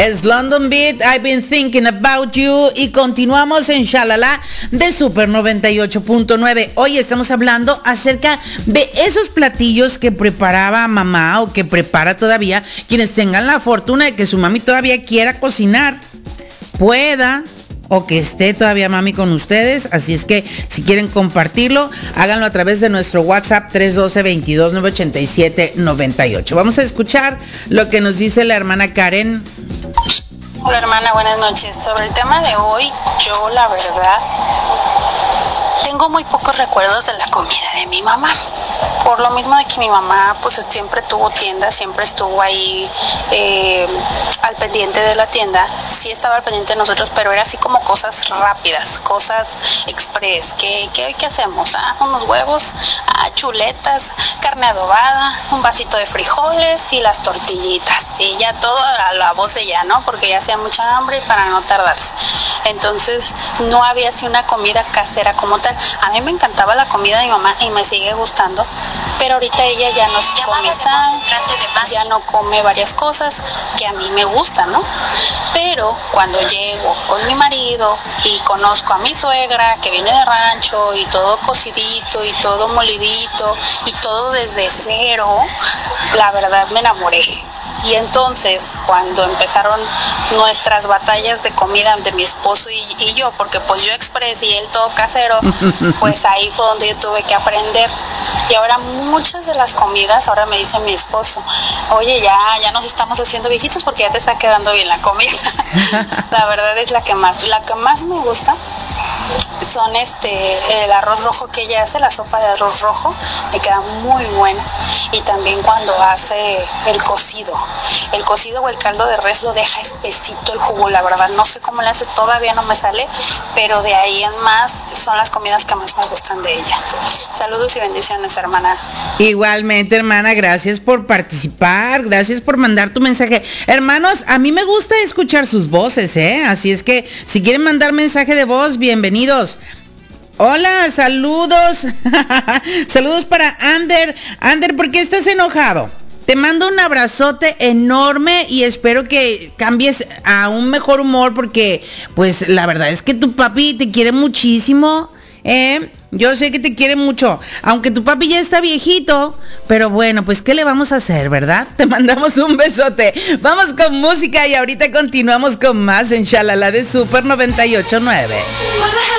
Es London Beat, I've been thinking about you. Y continuamos en Shalala de Super 98.9. Hoy estamos hablando acerca de esos platillos que preparaba mamá o que prepara todavía quienes tengan la fortuna de que su mami todavía quiera cocinar, pueda, o que esté todavía mami con ustedes. Así es que si quieren compartirlo, háganlo a través de nuestro WhatsApp 312-22-987-98. Vamos a escuchar lo que nos dice la hermana Karen. Hola hermana, buenas noches. Sobre el tema de hoy, yo la verdad tengo muy pocos recuerdos de la comida de mi mamá. Por lo mismo de que mi mamá pues siempre tuvo tienda, siempre estuvo ahí al pendiente de la tienda. Sí estaba al pendiente de nosotros, pero era así como cosas rápidas, cosas express. ¿Qué hacemos? Unos huevos, chuletas, carne adobada, un vasito de frijoles y las tortillitas. Y ya todo a la voz de ella, ¿no? Porque ya hacía mucha hambre para no tardarse. Entonces no había así una comida casera como tal. A mí me encantaba la comida de mi mamá y me sigue gustando, pero ahorita ella ya no come sal, ya no come varias cosas que a mí me gustan, ¿no? Pero cuando llego con mi marido y conozco a mi suegra que viene de rancho y todo cocidito y todo molidito y todo desde cero, la verdad me enamoré. Y entonces, cuando empezaron nuestras batallas de comida de mi esposo y yo, porque pues yo express y él todo casero, pues ahí fue donde yo tuve que aprender. Y ahora muchas de las comidas, ahora me dice mi esposo, oye, ya nos estamos haciendo viejitos porque ya te está quedando bien la comida. La verdad es la que más me gusta. Son el arroz rojo que ella hace, la sopa de arroz rojo, me queda muy buena. Y también cuando hace el cocido o el caldo de res, lo deja espesito el jugo, la verdad no sé cómo le hace, todavía no me sale, pero de ahí en más son las comidas que más me gustan de ella. Saludos y bendiciones, hermana. Igualmente, hermana, gracias por participar, gracias por mandar tu mensaje. Hermanos, a mí me gusta escuchar sus voces, así es que si quieren mandar mensaje de voz, bienvenidos. Hola, saludos. Saludos para Ander. Ander, ¿por qué estás enojado? Te mando un abrazote enorme y espero que cambies a un mejor humor porque, pues, la verdad es que tu papi te quiere muchísimo, Yo sé que te quiere mucho, aunque tu papi ya está viejito, pero bueno, pues, ¿qué le vamos a hacer, verdad? Te mandamos un besote. Vamos con música y ahorita continuamos con más en Shalala de Super 98.9.